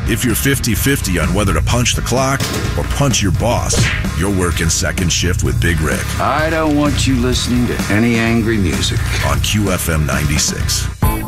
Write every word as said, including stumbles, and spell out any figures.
If you're fifty-fifty on whether to punch the clock or punch your boss, you're working second shift with Big Rick. I don't want you listening to any angry music. On Q F M ninety-six.